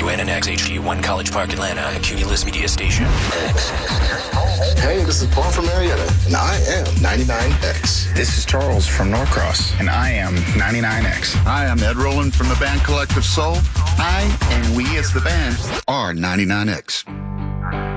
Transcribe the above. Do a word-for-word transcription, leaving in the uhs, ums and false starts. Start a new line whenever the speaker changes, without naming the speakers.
W N N X H D one College Park, Atlanta, a Cumulus Media Station. X.
Hey, this is Paul from Marietta, and I am ninety-nine X.
This is Charles from Norcross, and I am ninety-nine X.
Hi, I'm Ed Rowland from the band Collective Soul. I and we as the band
are ninety-nine X.